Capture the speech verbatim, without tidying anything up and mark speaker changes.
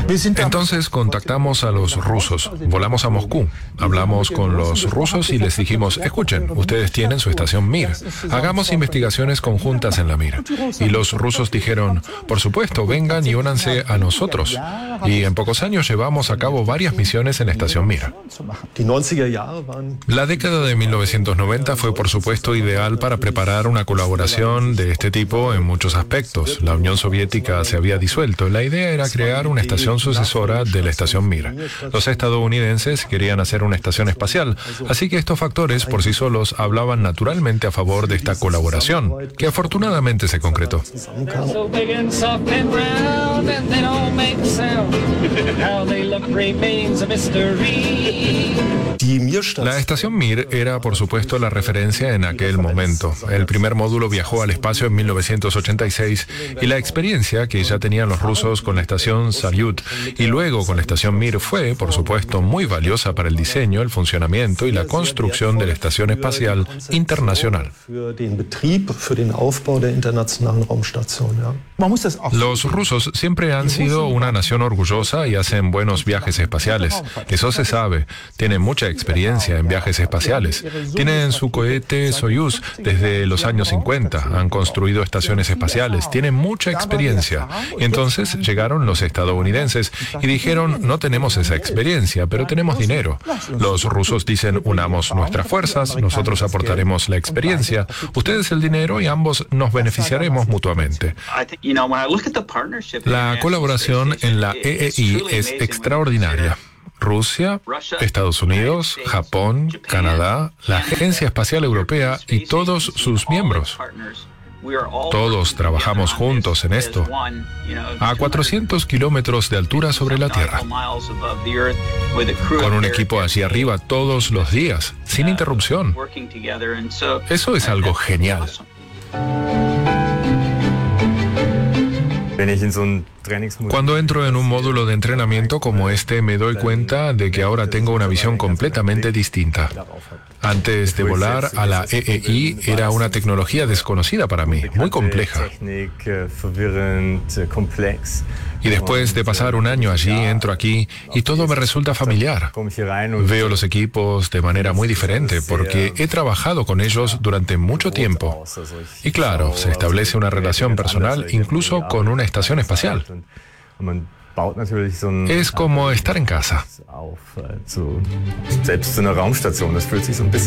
Speaker 1: Entonces contactamos a los rusos, volamos a Moscú, hablamos con los rusos y les dijimos, escuchen, ustedes tienen su estación Mir, hagamos investigaciones conjuntas en la Mir. Y los rusos dijeron, por supuesto, vengan y únanse a nosotros. Y en pocos años llevamos a cabo varias misiones en la estación Mir. La década de mil novecientos noventa fue, por supuesto, ideal para preparar una colaboración de este tipo en muchos aspectos. La Unión Soviética se había disuelto. La idea era crear una estación sucesora de la estación Mir. Los estadounidenses querían hacer una estación espacial, así que estos factores por sí solos hablaban naturalmente a favor de esta colaboración, que afortunadamente se concretó. La estación Mir era, por supuesto, la referencia en aquel momento. El primer módulo viajó al espacio en mil novecientos ochenta y seis y la experiencia que ya tenían los rusos con la estación Salyut y luego con la estación Mir fue, por supuesto, muy valiosa para el diseño, el funcionamiento y la construcción de la Estación Espacial Internacional. Los rusos siempre han sido una nación orgullosa y hacen buenos viajes espaciales. Eso se sabe. Tienen mucha experiencia en viajes espaciales. Tienen su cohete Soyuz desde los años cincuenta. Han construido estaciones espaciales. Tienen mucha experiencia. Y entonces llegaron los estadounidenses y dijeron, no tenemos esa experiencia, pero tenemos dinero. Los rusos dicen, unamos nuestras fuerzas, nosotros aportaremos la experiencia, ustedes el dinero y ambos nos beneficiaremos mutuamente. La colaboración en la E E I es extraordinaria. Rusia, Estados Unidos, Japón, Canadá, la Agencia Espacial Europea y todos sus miembros. Todos trabajamos juntos en esto, a cuatrocientos kilómetros de altura sobre la Tierra, con un equipo allí arriba todos los días, sin interrupción. Eso es algo genial. Cuando entro en un módulo de entrenamiento como este, me doy cuenta de que ahora tengo una visión completamente distinta. Antes de volar a la E E I era una tecnología desconocida para mí, muy compleja. Y después de pasar un año allí, entro aquí y todo me resulta familiar. Veo los equipos de manera muy diferente porque he trabajado con ellos durante mucho tiempo. Y claro, se establece una relación personal incluso con una estación espacial. Es como estar en casa.